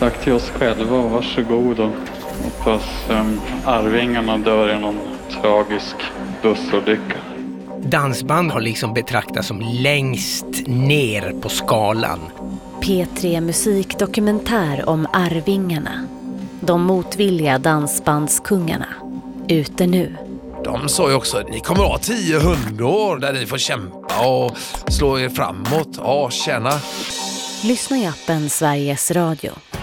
sagt till oss själva, varsågod och hoppas arvingarna dör i någon tragisk bussolycka. Dansband har liksom betraktats som längst ner på skalan. P3 musikdokumentär om Arvingarna. De motvilliga dansbandskungarna. Ute nu. De sa ju också, ni kommer ha 10 hundår där ni får kämpa och slå er framåt. Ja, tjena. Lyssna i appen Sveriges Radio.